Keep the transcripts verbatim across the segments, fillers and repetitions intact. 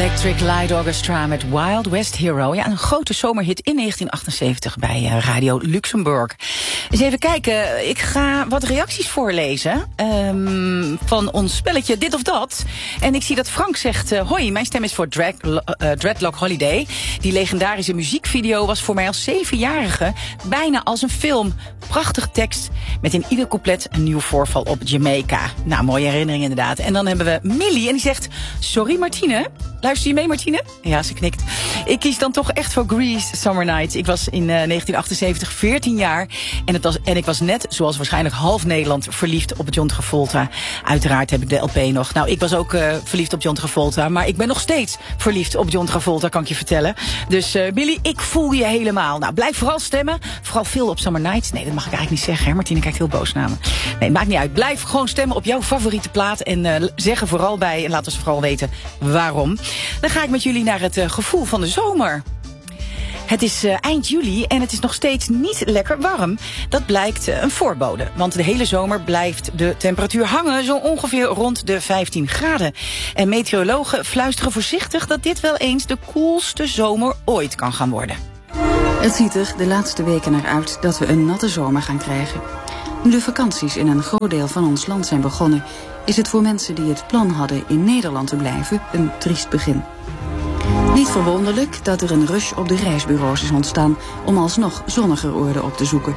Electric Light Orchestra met Wild West Hero. Ja, een grote zomerhit in negentien achtenzeventig bij uh, Radio Luxemburg. Eens even kijken, ik ga wat reacties voorlezen um, van ons spelletje Dit of Dat. En ik zie dat Frank zegt, uh, hoi, mijn stem is voor Drag, uh, Dreadlock Holiday. Die legendarische muziekvideo was voor mij als zevenjarige bijna als een film. Prachtige tekst met in ieder couplet een nieuw voorval op Jamaica. Nou, mooie herinnering inderdaad. En dan hebben we Millie en die zegt, sorry Martine. Luister je mee, Martine? Ja, ze knikt. Ik kies dan toch echt voor Grease Summer Nights. Ik was in uh, negentien achtenzeventig veertien jaar. En, het was, en ik was net, zoals waarschijnlijk half Nederland, verliefd op John Travolta. Uiteraard heb ik de L P nog. Nou, ik was ook uh, verliefd op John Travolta. Maar ik ben nog steeds verliefd op John Travolta, kan ik je vertellen. Dus uh, Billy, ik voel je helemaal. Nou, blijf vooral stemmen. Vooral veel op Summer Nights. Nee, dat mag ik eigenlijk niet zeggen, hè? Martine kijkt heel boos naar me. Nee, maakt niet uit. Blijf gewoon stemmen op jouw favoriete plaat. En uh, zeg er vooral bij. En laat ons vooral weten waarom. Dan ga ik met jullie naar het uh, gevoel van de zomer. Het is uh, eind juli en het is nog steeds niet lekker warm. Dat blijkt uh, een voorbode. Want de hele zomer blijft de temperatuur hangen zo ongeveer rond de vijftien graden. En meteorologen fluisteren voorzichtig dat dit wel eens de koelste zomer ooit kan gaan worden. Het ziet er de laatste weken naar uit dat we een natte zomer gaan krijgen. Nu de vakanties in een groot deel van ons land zijn begonnen, is het voor mensen die het plan hadden in Nederland te blijven een triest begin. Niet verwonderlijk dat er een rush op de reisbureaus is ontstaan om alsnog zonniger oorden op te zoeken.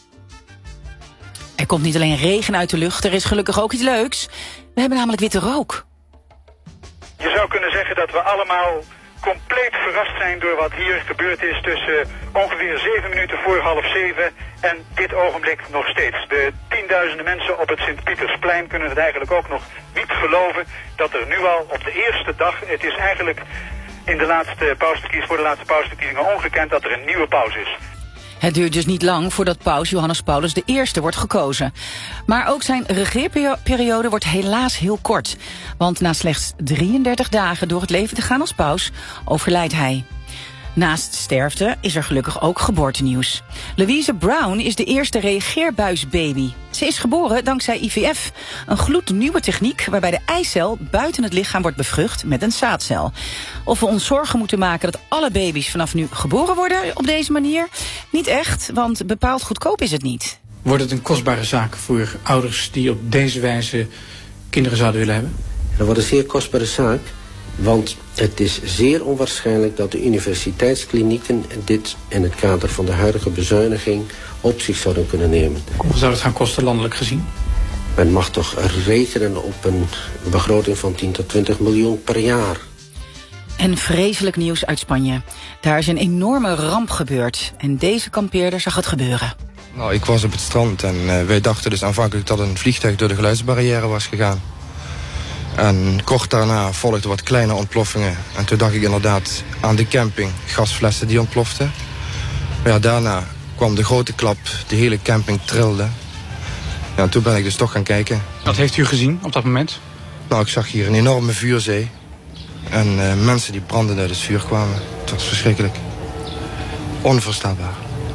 Er komt niet alleen regen uit de lucht, er is gelukkig ook iets leuks. We hebben namelijk witte rook. Je zou kunnen zeggen dat we allemaal compleet verrast zijn door wat hier gebeurd is tussen ongeveer zeven minuten voor half zeven en dit ogenblik nog steeds. De tienduizenden mensen op het Sint-Pietersplein kunnen het eigenlijk ook nog niet geloven dat er nu al op de eerste dag, het is eigenlijk in de laatste pausverkiezingen, voor de laatste pausverkiezingen ongekend dat er een nieuwe paus is. Het duurt dus niet lang voordat paus Johannes Paulus de Eerste wordt gekozen. Maar ook zijn regeerperiode wordt helaas heel kort. Want na slechts drieëndertig dagen door het leven te gaan als paus overlijdt hij. Naast sterfte is er gelukkig ook geboortenieuws. Louise Brown is de eerste reageerbuisbaby. Ze is geboren dankzij I V F, een gloednieuwe techniek waarbij de eicel buiten het lichaam wordt bevrucht met een zaadcel. Of we ons zorgen moeten maken dat alle baby's vanaf nu geboren worden op deze manier? Niet echt, want bepaald goedkoop is het niet. Wordt het een kostbare zaak voor ouders die op deze wijze kinderen zouden willen hebben? Dat wordt een zeer kostbare zaak. Want het is zeer onwaarschijnlijk dat de universiteitsklinieken dit in het kader van de huidige bezuiniging op zich zouden kunnen nemen. Hoeveel zou het gaan kosten landelijk gezien? Men mag toch rekenen op een begroting van tien tot twintig miljoen per jaar. En vreselijk nieuws uit Spanje. Daar is een enorme ramp gebeurd en deze kampeerder zag het gebeuren. Nou, ik was op het strand en uh, wij dachten dus aanvankelijk dat een vliegtuig door de geluidsbarrière was gegaan. En kort daarna volgden wat kleine ontploffingen. En toen dacht ik inderdaad aan de camping, gasflessen die ontploften. Maar ja, daarna kwam de grote klap, de hele camping trilde. Ja, en toen ben ik dus toch gaan kijken. Wat heeft u gezien op dat moment? Nou, ik zag hier een enorme vuurzee. En uh, mensen die brandend uit het vuur kwamen. Het was verschrikkelijk. Onvoorstelbaar.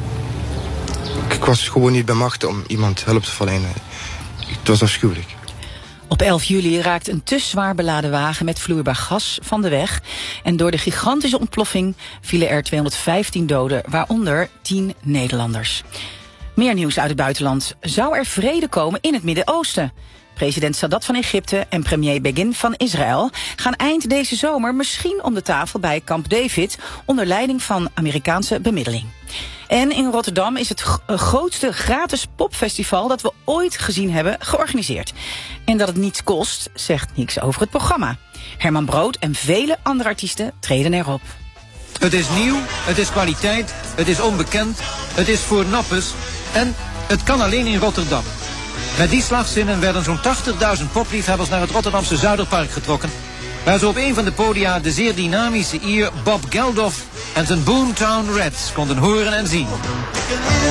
Ik was gewoon niet bij machten om iemand hulp te verlenen. Het was afschuwelijk. Op elf juli raakt een te zwaar beladen wagen met vloeibaar gas van de weg. En door de gigantische ontploffing vielen er tweehonderdvijftien doden, waaronder tien Nederlanders. Meer nieuws uit het buitenland. Zou er vrede komen in het Midden-Oosten? President Sadat van Egypte en premier Begin van Israël gaan eind deze zomer misschien om de tafel bij Camp David onder leiding van Amerikaanse bemiddeling. En in Rotterdam is het grootste gratis popfestival dat we ooit gezien hebben georganiseerd. En dat het niets kost, zegt niks over het programma. Herman Brood en vele andere artiesten treden erop. Het is nieuw, het is kwaliteit, het is onbekend, het is voor nappes en het kan alleen in Rotterdam. Met die slagzinnen werden zo'n tachtigduizend popliefhebbers naar het Rotterdamse Zuiderpark getrokken, waar ze op een van de podia de zeer dynamische Ier Bob Geldof en zijn Boomtown Rats konden horen en zien.